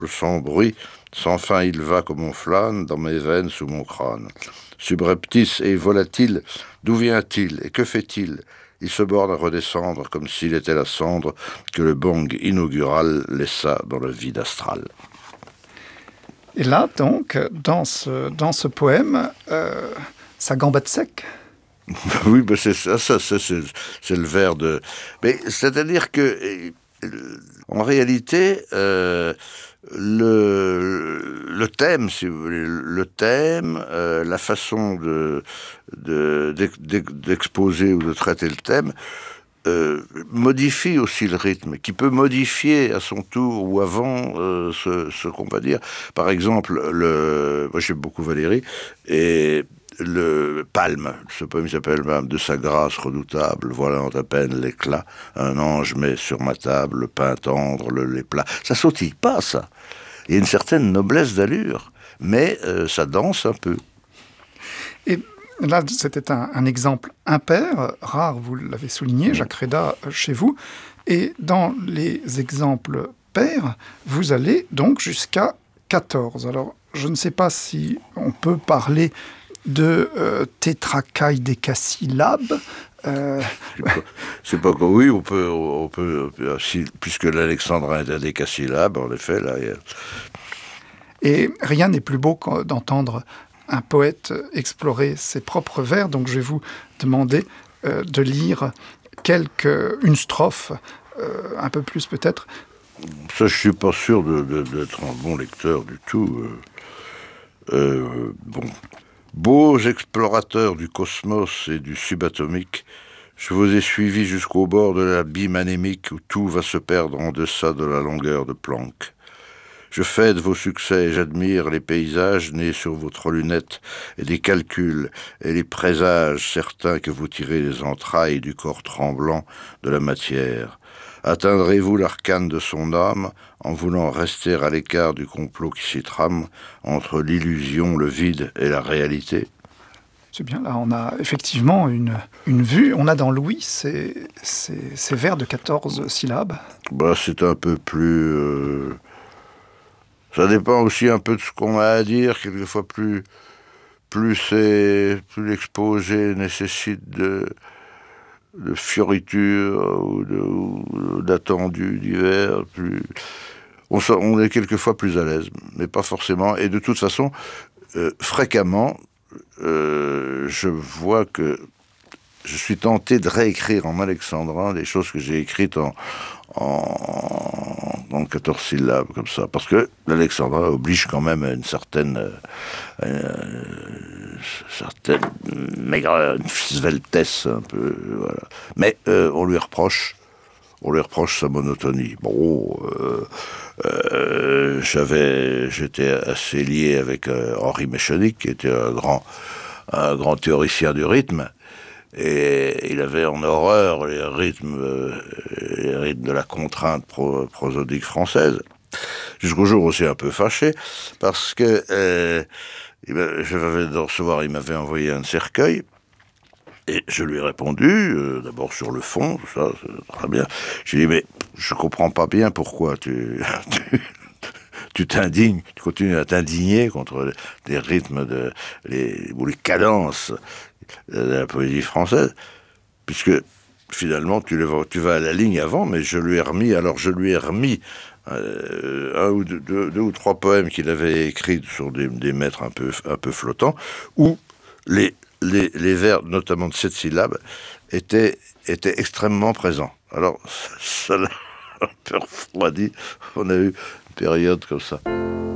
sans bruit, sans fin il va comme on flâne, dans mes veines, sous mon crâne. Subreptice et volatile, d'où vient-il et que fait-il? Il se borne à redescendre comme s'il était la cendre que le bang inaugural laissa dans le vide astral. Et là, donc, dans ce poème, ça gambade sec. Oui, ben c'est ça, c'est le vers de... Mais c'est-à-dire que, en réalité, le thème, si vous voulez, la façon d'exposer ou de traiter le thème, modifie aussi le rythme, qui peut modifier à son tour ou avant ce qu'on va dire. Par exemple, moi j'aime beaucoup Valéry, et le Palme, ce poème s'appelle même De sa grâce redoutable, voilà à peine l'éclat, un ange met sur ma table le pain tendre, le lait plat. Ça sautille pas, ça. Il y a une certaine noblesse d'allure, mais ça danse un peu. Et là, c'était un exemple impair, rare, vous l'avez souligné, Jacques Réda, chez vous. Et dans les exemples pairs, vous allez donc jusqu'à 14. Alors, je ne sais pas si on peut parler de tétracaïdécasyllabe. C'est pas que oui, on peut puisque l'alexandrin est un décasyllabe, en effet, là. Et rien n'est plus beau d'entendre un poète explorer ses propres vers, donc je vais vous demander de lire une strophe, un peu plus peut-être. Ça, je suis pas sûr d'être un bon lecteur du tout. Bon. Beaux explorateurs du cosmos et du subatomique, je vous ai suivis jusqu'au bord de l'abîme anémique où tout va se perdre en deçà de la longueur de Planck. Je fête vos succès et j'admire les paysages nés sur votre lunette et les calculs et les présages certains que vous tirez des entrailles du corps tremblant de la matière. Atteindrez-vous l'arcane de son âme en voulant rester à l'écart du complot qui s'y trame entre l'illusion, le vide et la réalité? C'est bien, là on a effectivement une vue. On a dans Louis ces vers de 14 syllabes. Bah, c'est un peu plus... Ça dépend aussi un peu de ce qu'on a à dire. Quelquefois, plus l'exposé nécessite de fioritures ou d'attendus divers, on est quelquefois plus à l'aise, mais pas forcément. Et de toute façon, fréquemment, je vois que je suis tenté de réécrire en alexandrin des choses que j'ai écrites en 14 syllabes, comme ça. Parce que l'alexandrin oblige quand même à une certaine maigreur, une sveltesse un peu, voilà. Mais on lui reproche sa monotonie. Bon, j'étais assez lié avec Henri Meschonnick, qui était un grand théoricien du rythme, et il avait en horreur les rythmes de la contrainte prosodique française. Jusqu'au jour où c'est un peu fâché, parce que je venais de recevoir, il m'avait envoyé un cercueil, et je lui ai répondu, d'abord sur le fond, ça, c'est très bien. J'ai dit, mais je comprends pas bien pourquoi tu t'indignes, tu continues à t'indigner contre les rythmes ou les cadences de la poésie française, puisque finalement tu vas à la ligne avant, mais je lui ai remis un ou deux ou trois poèmes qu'il avait écrits sur des mètres un peu flottants, où les vers, notamment de 7 syllabes, étaient extrêmement présents. Alors, ça l'a un peu refroidi. On a eu une période comme ça.